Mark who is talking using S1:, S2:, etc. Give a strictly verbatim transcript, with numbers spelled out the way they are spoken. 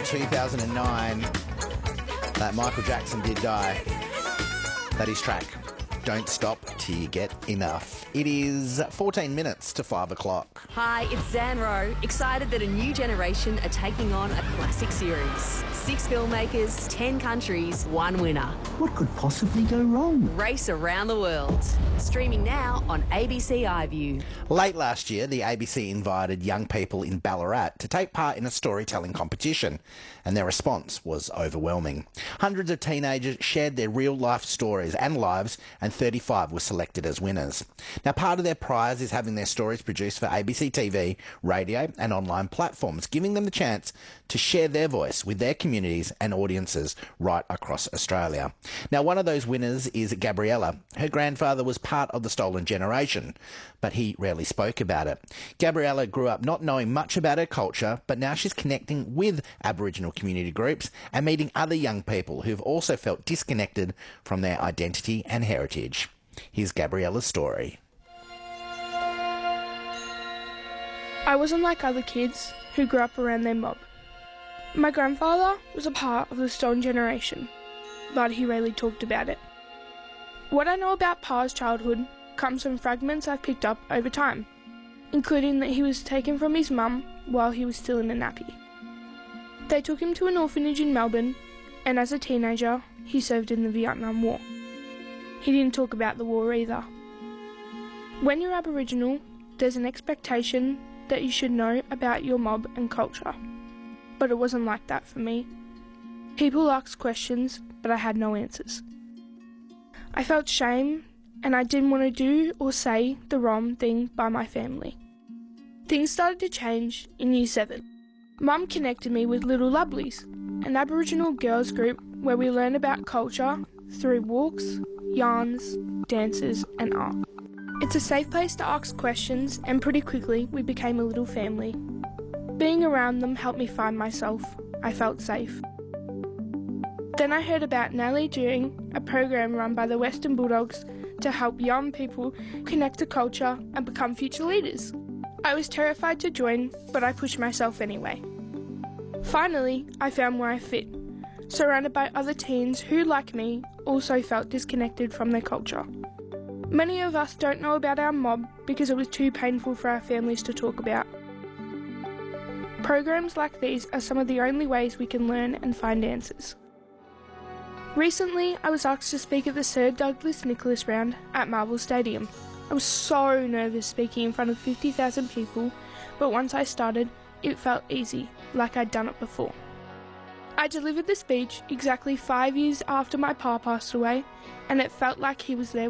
S1: two thousand nine that Michael Jackson did die. That is track Don't Stop Till You Get Enough. It is fourteen minutes to five o'clock.
S2: Hi, it's Zan Rowe, excited that a new generation are taking on a classic series. Six filmmakers, ten countries, one winner.
S3: What could possibly go wrong?
S2: Race around the world. Streaming now on A B C iView.
S1: Late last year, the A B C invited young people in Ballarat to take part in a storytelling competition, and their response was overwhelming. Hundreds of teenagers shared their real-life stories and lives, and thirty-five were selected as winners. Now, part of their prize is having their stories produced for A B C T V, radio and online platforms, giving them the chance to share their voice with their communities and audiences right across Australia. Now, one of those winners is Gabriella. Her grandfather was part of the stolen generation, but he rarely spoke about it. Gabriella grew up not knowing much about her culture, but now she's connecting with Aboriginal community groups and meeting other young people who've also felt disconnected from their identity and heritage. Here's Gabriella's story.
S4: I wasn't like other kids who grew up around their mob. My grandfather was a part of the stolen generation, but he rarely talked about it. What I know about Pa's childhood comes from fragments I've picked up over time, including that he was taken from his mum while he was still in a nappy. They took him to an orphanage in Melbourne, and as a teenager, he served in the Vietnam War. He didn't talk about the war either. When you're Aboriginal, there's an expectation that you should know about your mob and culture. But it wasn't like that for me. People asked questions, but I had no answers. I felt shame, and I didn't want to do or say the wrong thing by my family. Things started to change in year seven. Mum connected me with Little Lovelies, an Aboriginal girls group where we learn about culture through walks, yarns, dances and art. It's a safe place to ask questions, and pretty quickly we became a little family. Being around them helped me find myself. I felt safe. Then I heard about Nellie Doing, a program run by the Western Bulldogs to help young people connect to culture and become future leaders. I was terrified to join, but I pushed myself anyway. Finally, I found where I fit, surrounded by other teens who, like me, also felt disconnected from their culture. Many of us don't know about our mob because it was too painful for our families to talk about. Programs like these are some of the only ways we can learn and find answers. Recently, I was asked to speak at the Sir Douglas Nicholas round at Marvel Stadium. I was so nervous speaking in front of fifty thousand people, but once I started, it felt easy, like I'd done it before. I delivered the speech exactly five years after my pa passed away, and it felt like he was there